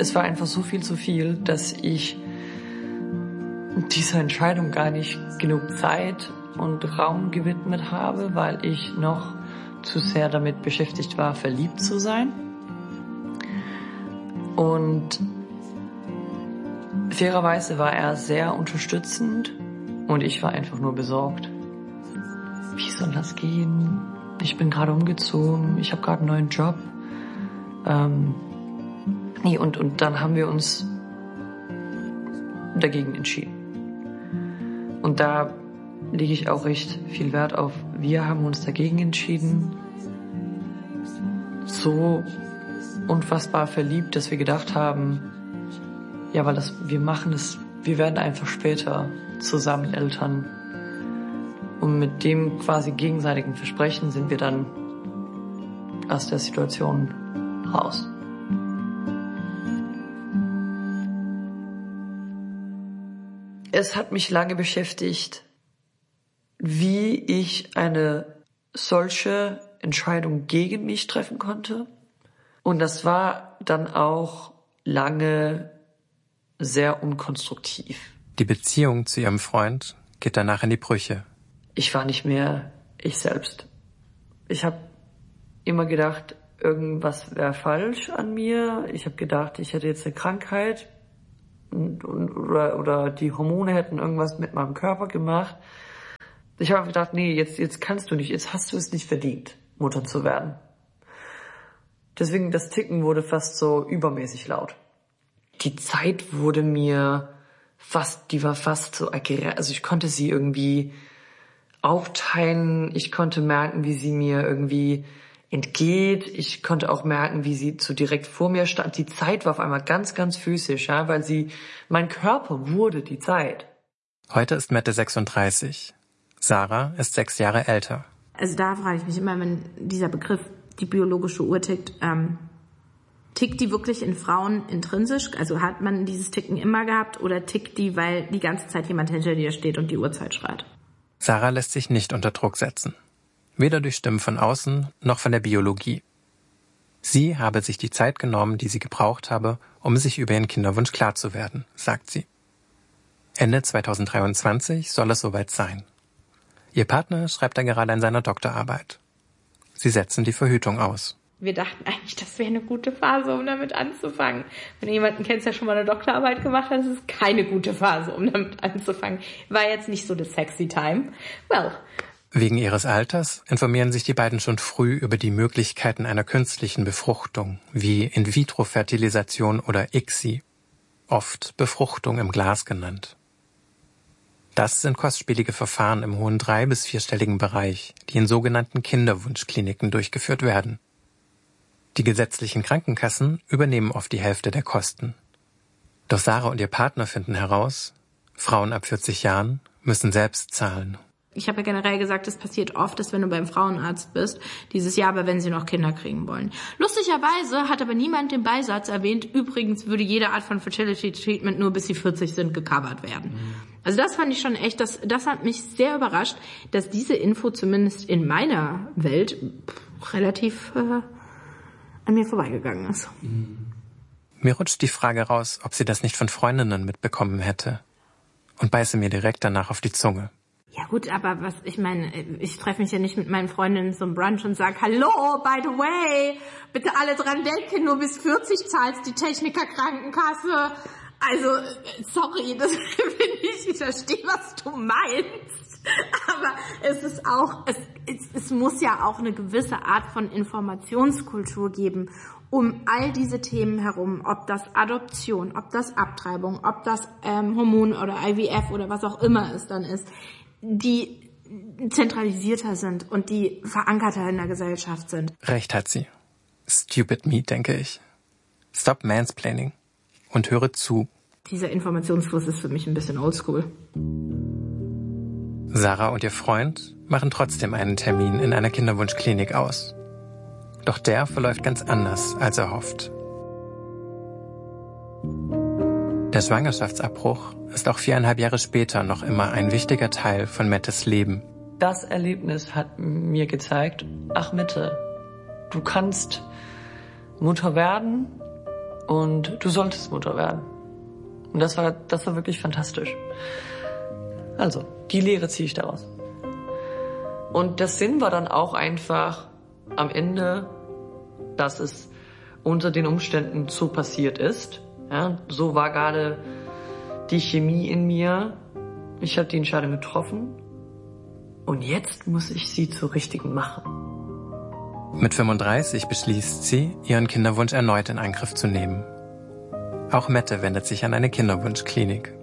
es war einfach so viel zu viel, dass ich dieser Entscheidung gar nicht genug Zeit und Raum gewidmet habe, weil ich noch zu sehr damit beschäftigt war, verliebt zu sein. Und fairerweise war er sehr unterstützend und ich war einfach nur besorgt. Wie soll das gehen? Ich bin gerade umgezogen, ich habe gerade einen neuen Job. Und dann haben wir uns dagegen entschieden. Und da lege ich auch recht viel Wert auf. Wir haben uns dagegen entschieden. So unfassbar verliebt, dass wir gedacht haben, ja, weil wir werden einfach später zusammen Eltern. Und mit dem quasi gegenseitigen Versprechen sind wir dann aus der Situation raus. Es hat mich lange beschäftigt, wie ich eine solche Entscheidung gegen mich treffen konnte. Und das war dann auch lange sehr unkonstruktiv. Die Beziehung zu ihrem Freund geht danach in die Brüche. Ich war nicht mehr ich selbst. Ich habe immer gedacht, irgendwas wäre falsch an mir. Ich habe gedacht, ich hätte jetzt eine Krankheit oder die Hormone hätten irgendwas mit meinem Körper gemacht. Ich habe gedacht, nee, jetzt kannst du nicht, jetzt hast du es nicht verdient, Mutter zu werden. Deswegen, das Ticken wurde fast so übermäßig laut. Die Zeit wurde mir die war fast so, also ich konnte sie irgendwie aufteilen, ich konnte merken, wie sie mir irgendwie entgeht, ich konnte auch merken, wie sie so direkt vor mir stand. Die Zeit war auf einmal ganz, ganz physisch, ja, weil mein Körper wurde die Zeit. Heute ist Mette 36. Sarah ist 6 Jahre älter. Also da frage ich mich immer, wenn dieser Begriff, die biologische Uhr tickt, tickt die wirklich in Frauen intrinsisch? Also hat man dieses Ticken immer gehabt oder tickt die, weil die ganze Zeit jemand hinter dir steht und die Uhrzeit schreit? Sarah lässt sich nicht unter Druck setzen. Weder durch Stimmen von außen noch von der Biologie. Sie habe sich die Zeit genommen, die sie gebraucht habe, um sich über ihren Kinderwunsch klar zu werden, sagt sie. Ende 2023 soll es soweit sein. Ihr Partner schreibt da gerade an seiner Doktorarbeit. Sie setzen die Verhütung aus. Wir dachten eigentlich, das wäre eine gute Phase, um damit anzufangen. Wenn du jemanden kennst, der schon mal eine Doktorarbeit gemacht hat, ist es keine gute Phase, um damit anzufangen. War jetzt nicht so das sexy time. Well. Wegen ihres Alters informieren sich die beiden schon früh über die Möglichkeiten einer künstlichen Befruchtung, wie In-vitro-Fertilisation oder ICSI, oft Befruchtung im Glas genannt. Das sind kostspielige Verfahren im hohen 3- bis 4-stelligen Bereich, die in sogenannten Kinderwunschkliniken durchgeführt werden. Die gesetzlichen Krankenkassen übernehmen oft die Hälfte der Kosten. Doch Sarah und ihr Partner finden heraus, Frauen ab 40 Jahren müssen selbst zahlen. Ich habe ja generell gesagt, es passiert oft, dass wenn du beim Frauenarzt bist, dieses Jahr, aber wenn sie noch Kinder kriegen wollen. Lustigerweise hat aber niemand den Beisatz erwähnt, übrigens würde jede Art von Fertility Treatment nur bis sie 40 sind gecovert werden. Also das fand ich schon echt, das hat mich sehr überrascht, dass diese Info zumindest in meiner Welt relativ an mir vorbeigegangen ist. Mir rutscht die Frage raus, ob sie das nicht von Freundinnen mitbekommen hätte. Und beiße mir direkt danach auf die Zunge. Ja gut, aber ich treffe mich ja nicht mit meinen Freundinnen zum Brunch und sage, hallo, by the way, bitte alle dran denken, nur bis 40 zahlst die Techniker-Krankenkasse. Also, sorry, das finde ich verstehe, was du meinst. Aber es ist auch, es muss ja auch eine gewisse Art von Informationskultur geben, um all diese Themen herum, ob das Adoption, ob das Abtreibung, ob das Hormon oder IVF oder was auch immer es dann ist, die zentralisierter sind und die verankerter in der Gesellschaft sind. Recht hat sie. Stupid me, denke ich. Stop mansplaining und höre zu. Dieser Informationsfluss ist für mich ein bisschen oldschool. Sarah und ihr Freund machen trotzdem einen Termin in einer Kinderwunschklinik aus. Doch der verläuft ganz anders als erhofft. Der Schwangerschaftsabbruch ist auch 4,5 Jahre später noch immer ein wichtiger Teil von Mettes Leben. Das Erlebnis hat mir gezeigt, ach Mette, du kannst Mutter werden und du solltest Mutter werden. Und das war wirklich fantastisch. Also, die Lehre ziehe ich daraus. Und der Sinn war dann auch einfach am Ende, dass es unter den Umständen so passiert ist. Ja, so war gerade die Chemie in mir. Ich habe die Entscheidung getroffen. Und jetzt muss ich sie zur richtigen machen. Mit 35 beschließt sie, ihren Kinderwunsch erneut in Angriff zu nehmen. Auch Mette wendet sich an eine Kinderwunschklinik.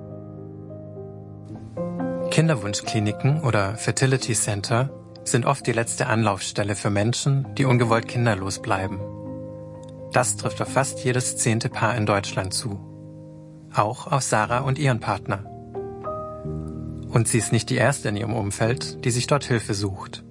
Kinderwunschkliniken oder Fertility Center sind oft die letzte Anlaufstelle für Menschen, die ungewollt kinderlos bleiben. Das trifft auf fast jedes 10. Paar in Deutschland zu. Auch auf Sarah und ihren Partner. Und sie ist nicht die erste in ihrem Umfeld, die sich dort Hilfe sucht.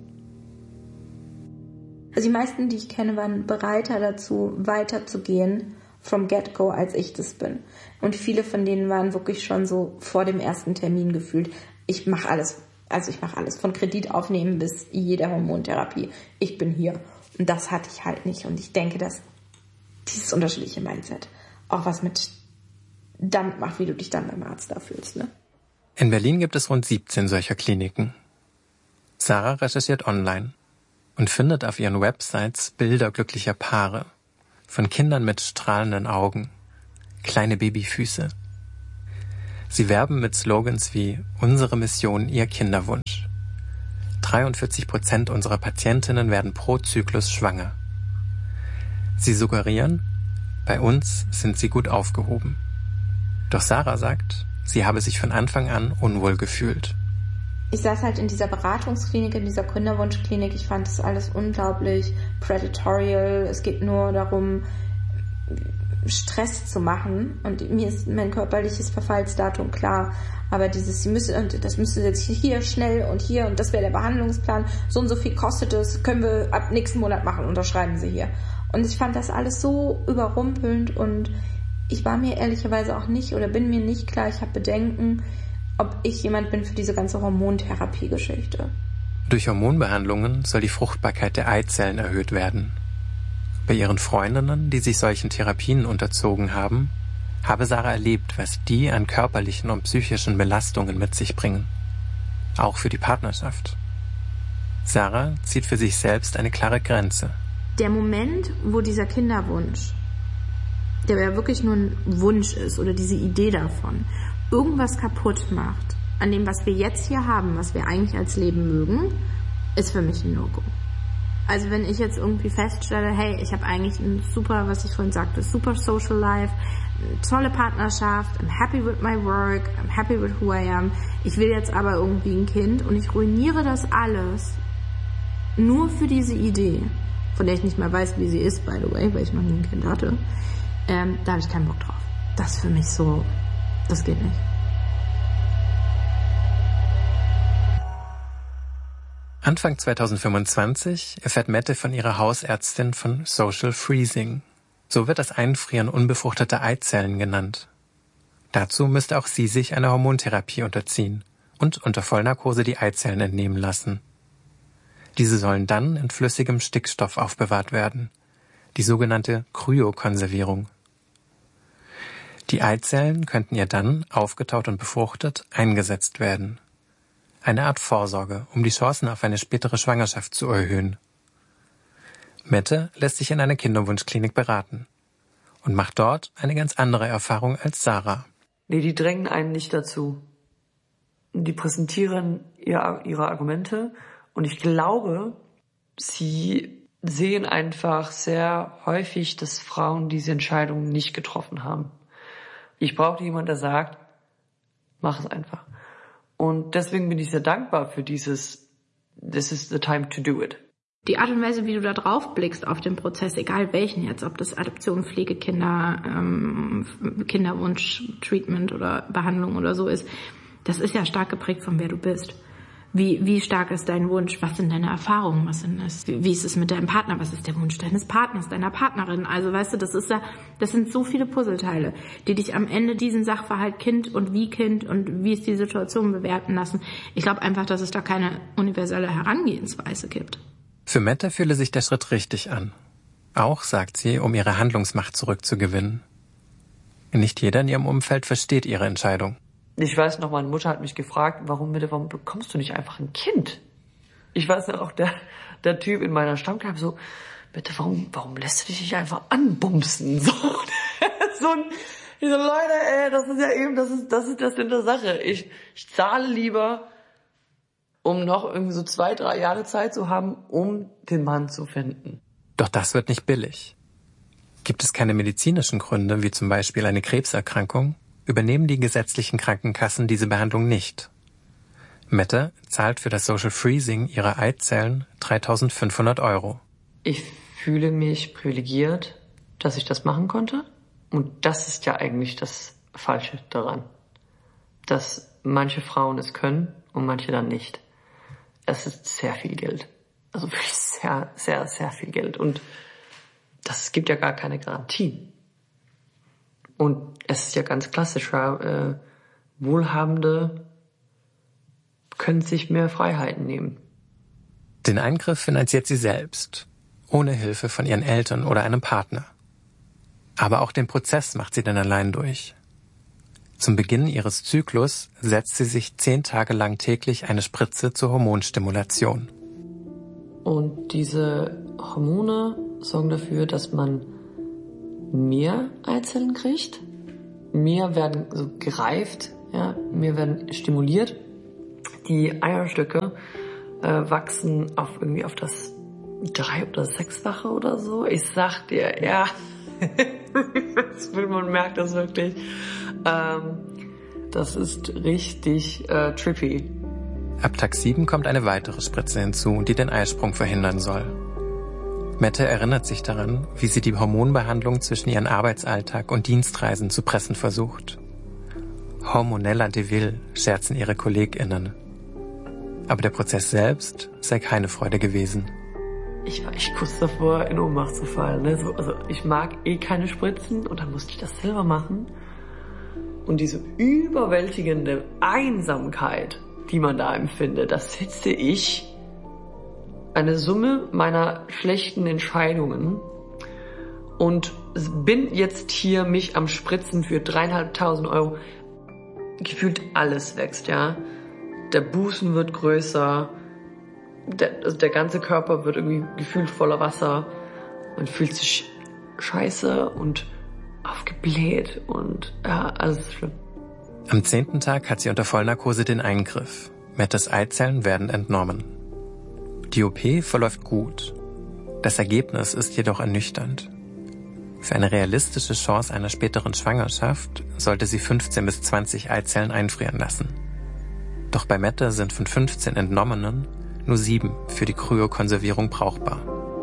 Also die meisten, die ich kenne, waren bereiter dazu, weiterzugehen from get-go, als ich das bin. Und viele von denen waren wirklich schon so vor dem ersten Termin gefühlt. Ich mache alles. Also ich mache alles. Von Kredit aufnehmen bis jeder Hormontherapie. Ich bin hier. Und das hatte ich halt nicht. Und ich denke, dass dieses unterschiedliche Mindset auch was mit damit macht, wie du dich dann beim Arzt da fühlst, ne? In Berlin gibt es rund 17 solcher Kliniken. Sarah recherchiert online und findet auf ihren Websites Bilder glücklicher Paare. Von Kindern mit strahlenden Augen, kleine Babyfüße. Sie werben mit Slogans wie »Unsere Mission, Ihr Kinderwunsch«. 43% unserer Patientinnen werden pro Zyklus schwanger. Sie suggerieren, bei uns sind sie gut aufgehoben. Doch Sarah sagt, sie habe sich von Anfang an unwohl gefühlt. Ich saß halt in dieser Beratungsklinik, in dieser Kinderwunschklinik. Ich fand das alles unglaublich predatorial. Es geht nur darum, Stress zu machen. Und mir ist mein körperliches Verfallsdatum klar. Aber das müsste jetzt hier schnell und hier und das wäre der Behandlungsplan. So und so viel kostet es, können wir ab nächsten Monat machen, unterschreiben Sie hier. Und ich fand das alles so überrumpelnd und ich war mir ehrlicherweise auch nicht oder bin mir nicht klar, ich habe Bedenken, ob ich jemand bin für diese ganze Hormontherapie-Geschichte. Durch Hormonbehandlungen soll die Fruchtbarkeit der Eizellen erhöht werden. Bei ihren Freundinnen, die sich solchen Therapien unterzogen haben, habe Sarah erlebt, was die an körperlichen und psychischen Belastungen mit sich bringen. Auch für die Partnerschaft. Sarah zieht für sich selbst eine klare Grenze. Der Moment, wo dieser Kinderwunsch, der ja wirklich nur ein Wunsch ist oder diese Idee davon, irgendwas kaputt macht an dem, was wir jetzt hier haben, was wir eigentlich als Leben mögen, ist für mich ein No-Go. Also wenn ich jetzt irgendwie feststelle, hey, ich habe eigentlich ein super, was ich vorhin sagte, super Social Life, eine tolle Partnerschaft, I'm happy with my work, I'm happy with who I am, ich will jetzt aber irgendwie ein Kind und ich ruiniere das alles nur für diese Idee, von der ich nicht mal weiß, wie sie ist, by the way, weil ich noch nie ein Kind hatte, da habe ich keinen Bock drauf. Das ist für mich so, das geht nicht. Anfang 2025 erfährt Mette von ihrer Hausärztin von Social Freezing. So wird das Einfrieren unbefruchteter Eizellen genannt. Dazu müsste auch sie sich einer Hormontherapie unterziehen und unter Vollnarkose die Eizellen entnehmen lassen. Diese sollen dann in flüssigem Stickstoff aufbewahrt werden, die sogenannte Kryokonservierung. Die Eizellen könnten ihr dann, aufgetaut und befruchtet, eingesetzt werden. Eine Art Vorsorge, um die Chancen auf eine spätere Schwangerschaft zu erhöhen. Mette lässt sich in einer Kinderwunschklinik beraten und macht dort eine ganz andere Erfahrung als Sarah. Nee, die drängen einen nicht dazu. Die präsentieren ihre Argumente und ich glaube, sie sehen einfach sehr häufig, dass Frauen diese Entscheidungen nicht getroffen haben. Ich brauchte jemanden, der sagt, mach es einfach. Und deswegen bin ich sehr dankbar für this is the time to do it. Die Art und Weise, wie du da drauf blickst auf den Prozess, egal welchen jetzt, ob das Adoption, Pflege, Kinder, Kinderwunsch, Treatment oder Behandlung oder so ist, das ist ja stark geprägt von wer du bist. Wie stark ist dein Wunsch? Was sind deine Erfahrungen? Wie ist es mit deinem Partner? Was ist der Wunsch deines Partners, deiner Partnerin? Also weißt du, das sind so viele Puzzleteile, die dich am Ende diesen Sachverhalt Kind und wie ist die Situation bewerten lassen. Ich glaube einfach, dass es da keine universelle Herangehensweise gibt. Für Mette fühle sich der Schritt richtig an. Auch, sagt sie, um ihre Handlungsmacht zurückzugewinnen. Nicht jeder in ihrem Umfeld versteht ihre Entscheidung. Ich weiß noch, meine Mutter hat mich gefragt, warum bekommst du nicht einfach ein Kind? Ich weiß noch, auch der Typ in meiner Stammkneipe so, bitte, warum lässt du dich nicht einfach anbumsen? So ich so, Leute, das ist ja eben, das ist das in der Sache. Ich zahle lieber, um noch irgendwie so 2-3 Jahre Zeit zu haben, um den Mann zu finden. Doch das wird nicht billig. Gibt es keine medizinischen Gründe, wie zum Beispiel eine Krebserkrankung, übernehmen die gesetzlichen Krankenkassen diese Behandlung nicht. Mette zahlt für das Social Freezing ihrer Eizellen 3.500 €. Ich fühle mich privilegiert, dass ich das machen konnte. Und das ist ja eigentlich das Falsche daran. Dass manche Frauen es können und manche dann nicht. Es ist sehr viel Geld. Also wirklich sehr, sehr, sehr viel Geld. Und das gibt ja gar keine Garantie. Und es ist ja ganz klassisch, Wohlhabende können sich mehr Freiheiten nehmen. Den Eingriff finanziert sie selbst, ohne Hilfe von ihren Eltern oder einem Partner. Aber auch den Prozess macht sie dann allein durch. Zum Beginn ihres Zyklus setzt sie sich 10 Tage lang täglich eine Spritze zur Hormonstimulation. Und diese Hormone sorgen dafür, dass man mehr Eizellen kriegt. Mehr werden so gereift, ja, mehr werden stimuliert. Die Eierstöcke wachsen auf das 3- oder 6-fache oder so. Ich sag dir, ja, man merkt das wirklich. Das ist richtig trippy. Ab Tag 7 kommt eine weitere Spritze hinzu, die den Eisprung verhindern soll. Mette erinnert sich daran, wie sie die Hormonbehandlung zwischen ihren Arbeitsalltag und Dienstreisen zu pressen versucht. Hormonella Deville, scherzen ihre KollegInnen. Aber der Prozess selbst sei keine Freude gewesen. Ich war echt kurz davor, in Ohnmacht zu fallen. Ne? Also ich mag keine Spritzen und dann musste ich das selber machen. Und diese überwältigende Einsamkeit, die man da empfindet, das sitze ich eine Summe meiner schlechten Entscheidungen und bin jetzt hier mich am Spritzen für 3.500 €. Gefühlt alles wächst, ja. Der Busen wird größer, der ganze Körper wird irgendwie gefühlt voller Wasser. Man fühlt sich scheiße und aufgebläht und ja, alles ist schlimm. Am 10. Tag hat sie unter Vollnarkose den Eingriff. Mettes Eizellen werden entnommen. Die OP verläuft gut. Das Ergebnis ist jedoch ernüchternd. Für eine realistische Chance einer späteren Schwangerschaft sollte sie 15 bis 20 Eizellen einfrieren lassen. Doch bei Mette sind von 15 entnommenen nur 7 für die Kryokonservierung brauchbar.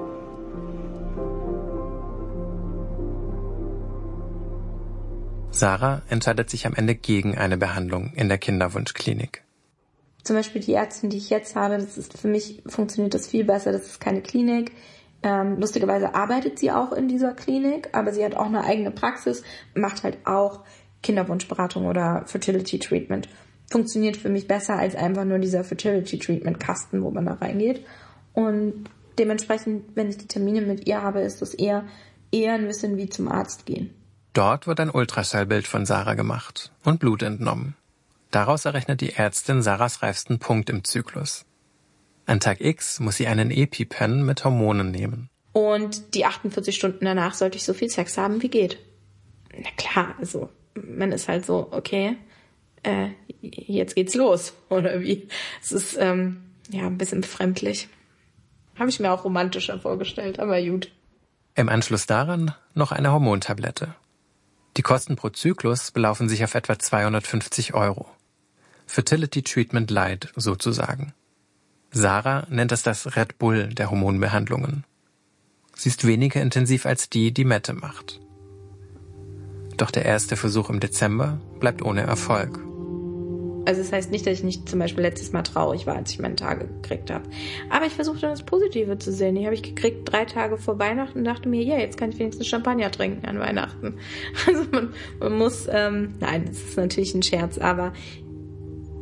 Sarah entscheidet sich am Ende gegen eine Behandlung in der Kinderwunschklinik. Zum Beispiel die Ärztin, die ich jetzt habe, für mich funktioniert das viel besser. Das ist keine Klinik. Lustigerweise arbeitet sie auch in dieser Klinik, aber sie hat auch eine eigene Praxis, macht halt auch Kinderwunschberatung oder Fertility Treatment. Funktioniert für mich besser als einfach nur dieser Fertility Treatment Kasten, wo man da reingeht. Und dementsprechend, wenn ich die Termine mit ihr habe, ist das eher ein bisschen wie zum Arzt gehen. Dort wird ein Ultraschallbild von Sarah gemacht und Blut entnommen. Daraus errechnet die Ärztin Sarahs reifsten Punkt im Zyklus. An Tag X muss sie einen EpiPen mit Hormonen nehmen. Und die 48 Stunden danach sollte ich so viel Sex haben, wie geht. Na klar, also man ist halt so, okay, jetzt geht's los, oder wie? Es ist ein bisschen befremdlich. Habe ich mir auch romantischer vorgestellt, aber gut. Im Anschluss daran noch eine Hormontablette. Die Kosten pro Zyklus belaufen sich auf etwa 250 €. Fertility Treatment Light sozusagen. Sarah nennt es das Red Bull der Hormonbehandlungen. Sie ist weniger intensiv als die Mette macht. Doch der erste Versuch im Dezember bleibt ohne Erfolg. Also das heißt nicht, dass ich nicht zum Beispiel letztes Mal traurig war, als ich meine Tage gekriegt habe. Aber ich versuche dann das Positive zu sehen. Die habe ich gekriegt 3 Tage vor Weihnachten und dachte mir, ja, jetzt kann ich wenigstens Champagner trinken an Weihnachten. Also man muss, nein, das ist natürlich ein Scherz, aber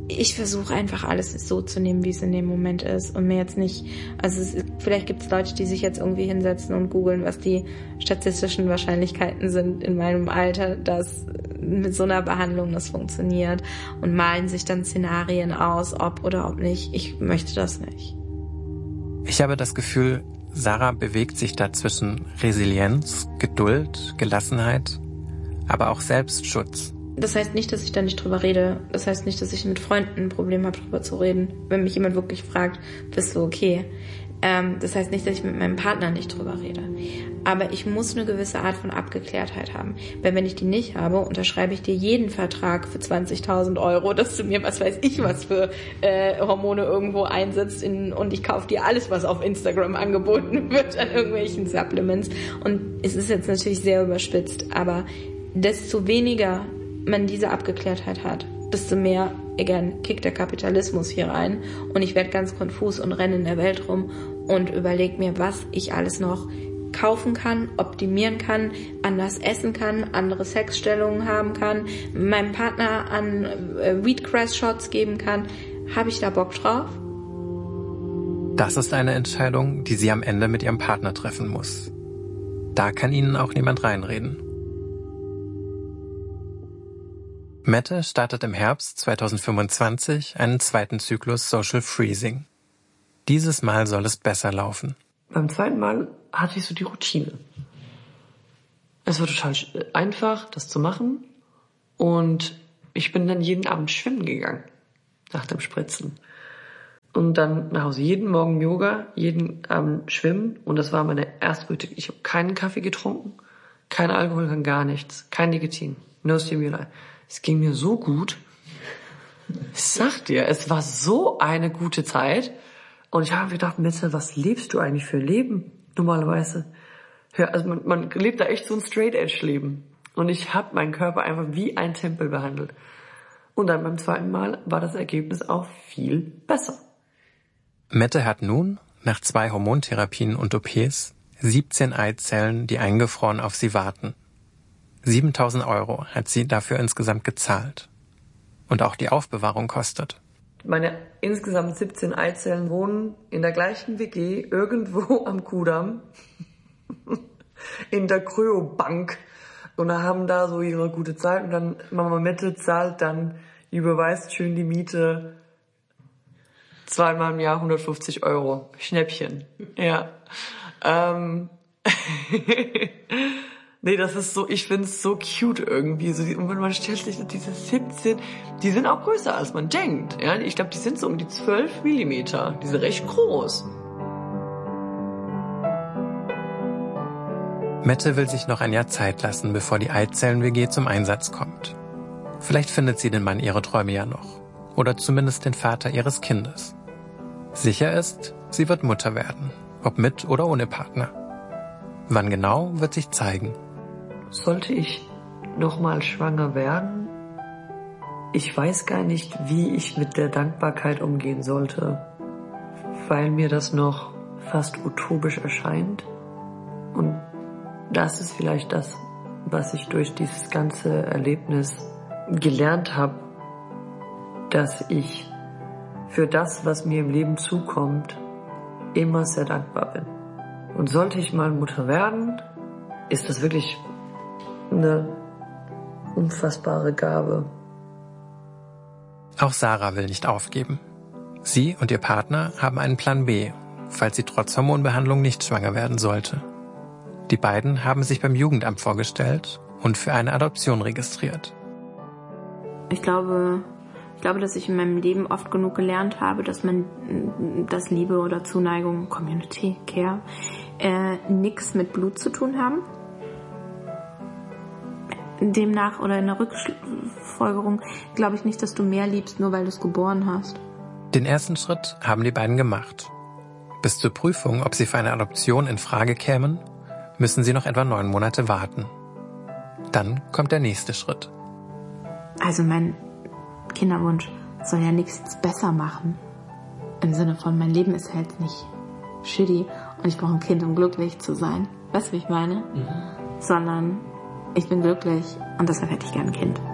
ich versuche einfach alles so zu nehmen, wie es in dem Moment ist und mir jetzt nicht, vielleicht gibt es Leute, die sich jetzt irgendwie hinsetzen und googeln, was die statistischen Wahrscheinlichkeiten sind in meinem Alter, dass mit so einer Behandlung das funktioniert und malen sich dann Szenarien aus, ob oder ob nicht. Ich möchte das nicht. Ich habe das Gefühl, Sarah bewegt sich da zwischen Resilienz, Geduld, Gelassenheit, aber auch Selbstschutz. Das heißt nicht, dass ich da nicht drüber rede. Das heißt nicht, dass ich mit Freunden ein Problem habe, drüber zu reden. Wenn mich jemand wirklich fragt, bist du okay? Das heißt nicht, dass ich mit meinem Partner nicht drüber rede. Aber ich muss eine gewisse Art von Abgeklärtheit haben. Weil wenn ich die nicht habe, unterschreibe ich dir jeden Vertrag für 20.000 €, dass du mir, was weiß ich, was für Hormone irgendwo einsetzt und ich kaufe dir alles, was auf Instagram angeboten wird an irgendwelchen Supplements. Und es ist jetzt natürlich sehr überspitzt, aber desto weniger man diese Abgeklärtheit hat, desto mehr, again, kickt der Kapitalismus hier rein und ich werde ganz konfus und renne in der Welt rum und überlege mir, was ich alles noch kaufen kann, optimieren kann, anders essen kann, andere Sexstellungen haben kann, meinem Partner an Wheatgrass-Shots geben kann. Habe ich da Bock drauf? Das ist eine Entscheidung, die sie am Ende mit ihrem Partner treffen muss. Da kann ihnen auch niemand reinreden. Mette startet im Herbst 2025 einen zweiten Zyklus Social Freezing. Dieses Mal soll es besser laufen. Beim zweiten Mal hatte ich so die Routine. Es war total einfach, das zu machen. Und ich bin dann jeden Abend schwimmen gegangen, nach dem Spritzen. Und dann nach Hause jeden Morgen Yoga, jeden Abend schwimmen. Und das war meine erste Routine. Ich habe keinen Kaffee getrunken, kein Alkohol, gar nichts, kein Nikotin, no Stimuli. Es ging mir so gut. Ich sag dir, es war so eine gute Zeit. Und ich habe gedacht, Mette, was lebst du eigentlich für ein Leben normalerweise? Ja, also man lebt da echt so ein Straight-Edge-Leben. Und ich habe meinen Körper einfach wie ein Tempel behandelt. Und dann beim zweiten Mal war das Ergebnis auch viel besser. Mette hat nun, nach 2 Hormontherapien und OPs, 17 Eizellen, die eingefroren auf sie warten. 7.000 € hat sie dafür insgesamt gezahlt. Und auch die Aufbewahrung kostet. Meine insgesamt 17 Eizellen wohnen in der gleichen WG irgendwo am Kudamm in der Kryobank und haben da so ihre gute Zeit und dann Mama Mette zahlt dann, überweist schön die Miete 2-mal im Jahr 150 €. Schnäppchen. Ja. Nee, das ist so, ich find's so cute irgendwie. So, und man stellt sich diese 17, die sind auch größer als man denkt. Ja, ich glaube, die sind so um die 12 Millimeter. Die sind recht groß. Mette will sich noch ein Jahr Zeit lassen, bevor die Eizellen-WG zum Einsatz kommt. Vielleicht findet sie den Mann ihrer Träume ja noch. Oder zumindest den Vater ihres Kindes. Sicher ist, sie wird Mutter werden. Ob mit oder ohne Partner. Wann genau, wird sich zeigen. Sollte ich nochmal schwanger werden? Ich weiß gar nicht, wie ich mit der Dankbarkeit umgehen sollte, weil mir das noch fast utopisch erscheint. Und das ist vielleicht das, was ich durch dieses ganze Erlebnis gelernt habe, dass ich für das, was mir im Leben zukommt, immer sehr dankbar bin. Und sollte ich mal Mutter werden, ist das wirklich eine unfassbare Gabe. Auch Sarah will nicht aufgeben. Sie und ihr Partner haben einen Plan B, falls sie trotz Hormonbehandlung nicht schwanger werden sollte. Die beiden haben sich beim Jugendamt vorgestellt und für eine Adoption registriert. Ich glaube, dass ich in meinem Leben oft genug gelernt habe, dass Liebe oder Zuneigung, Community, Care, nichts mit Blut zu tun haben. Demnach oder in der Rückfolgerung glaube ich nicht, dass du mehr liebst, nur weil du es geboren hast. Den ersten Schritt haben die beiden gemacht. Bis zur Prüfung, ob sie für eine Adoption in Frage kämen, müssen sie noch etwa 9 Monate warten. Dann kommt der nächste Schritt. Also mein Kinderwunsch soll ja nichts besser machen. Im Sinne von, mein Leben ist halt nicht shitty und ich brauche ein Kind, um glücklich zu sein. Weißt du, wie ich meine? Mhm. Sondern ich bin glücklich und deshalb hätte ich gerne ein Kind.